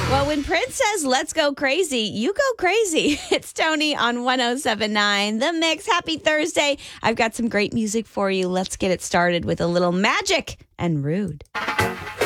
Well, when Prince says, let's go crazy, you go crazy. It's Tony on 107.9 The Mix. Happy Thursday. I've got some great music for you. Let's get it started with a little Magic and Rude.